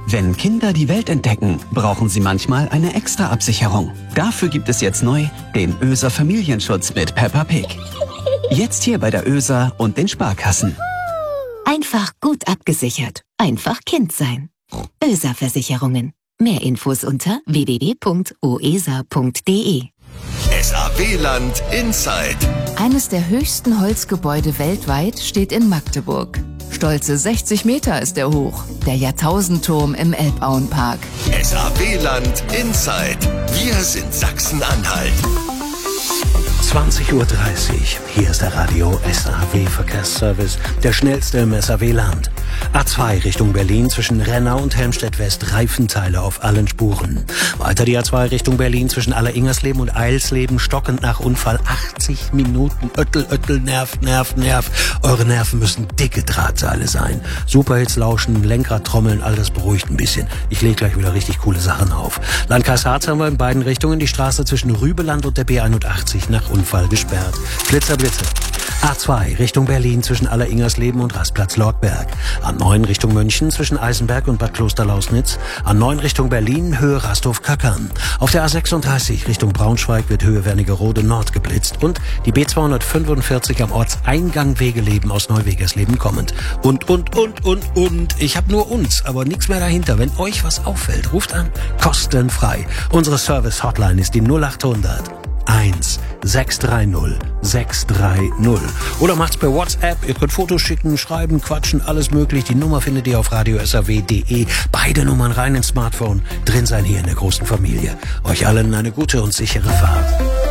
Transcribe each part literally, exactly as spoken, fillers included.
Wenn Kinder die Welt entdecken, brauchen sie manchmal eine extra Absicherung. Dafür gibt es jetzt neu den Öser Familienschutz mit Peppa Pig. Jetzt hier bei der Öser und den Sparkassen. Einfach gut abgesichert. Einfach Kind sein. Öser Versicherungen. Mehr Infos unter w w w punkt o e s a punkt d e. S A W-Land Inside. Eines der höchsten Holzgebäude weltweit steht in Magdeburg. Stolze sechzig Meter ist er hoch. Der Jahrtausendturm im Elbauenpark. S A W-Land Inside. Wir sind Sachsen-Anhalt. zwanzig Uhr dreißig. Hier ist der Radio S A W Verkehrsservice, der schnellste im S A W-Land. A zwei Richtung Berlin zwischen Rennau und Helmstedt-West, Reifenteile auf allen Spuren. Weiter die A zwei Richtung Berlin zwischen Aller-Ingersleben und Eilsleben, stockend nach Unfall achtzig Minuten. Öttel, Öttel, Nerv, Nerv, Nerv. Eure Nerven müssen dicke Drahtseile sein. Superhits lauschen, Lenkrad trommeln, all das beruhigt ein bisschen. Ich lege gleich wieder richtig coole Sachen auf. Landkreis Harz haben wir in beiden Richtungen die Straße zwischen Rübeland und der B einundachtzig nach Unfall gesperrt. Blitzer, Blitze. A zwei Richtung Berlin zwischen Aller-Ingersleben und Rastplatz Lortberg. A neun Richtung München zwischen Eisenberg und Bad Klosterlausnitz. A neun Richtung Berlin, Höhe Rasthof-Kackern. Auf der A sechsunddreißig Richtung Braunschweig wird Höhe Wernigerode Nord geblitzt. Und die B zweihundertfünfundvierzig am Ortseingang Wegeleben aus Neuwegersleben kommend. Und, und, und, und, und. Ich habe nur uns, aber nichts mehr dahinter. Wenn euch was auffällt, ruft an. Kostenfrei. Unsere Service-Hotline ist die null achthundert eins sechs drei null sechs drei null. Oder macht's per WhatsApp. Ihr könnt Fotos schicken, schreiben, quatschen, alles möglich. Die Nummer findet ihr auf radio s a w punkt d e. Beide Nummern rein ins Smartphone. Drin sein hier in der großen Familie. Euch allen eine gute und sichere Fahrt.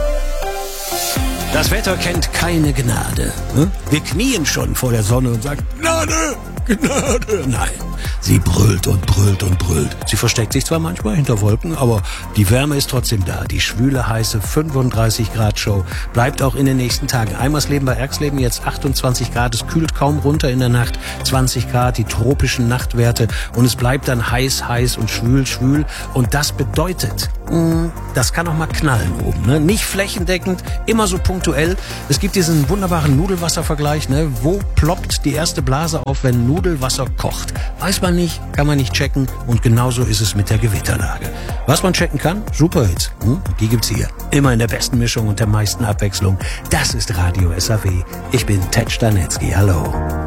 Das Wetter kennt keine Gnade. Wir knien schon vor der Sonne und sagen, Gnade, Gnade. Nein, sie brüllt und brüllt und brüllt. Sie versteckt sich zwar manchmal hinter Wolken, aber die Wärme ist trotzdem da. Die schwüle, heiße fünfunddreißig Grad Show bleibt auch in den nächsten Tagen. Eimersleben bei Erxleben jetzt achtundzwanzig Grad. Es kühlt kaum runter in der Nacht. zwanzig Grad, die tropischen Nachtwerte. Und es bleibt dann heiß, heiß und schwül, schwül. Und das bedeutet, mh, das kann auch mal knallen oben. Ne? Nicht flächendeckend, immer so punktuell. Es gibt diesen wunderbaren Nudelwasservergleich. Ne? Wo ploppt die erste Blase auf, wenn Nudelwasser kocht? Weiß man nicht, kann man nicht checken. Und genauso ist es mit der Gewitterlage. Was man checken kann? Superhits. Hm? Die gibt's hier. Immer in der besten Mischung und der meisten Abwechslung. Das ist Radio S A W. Ich bin Ted Stanetzky. Hallo.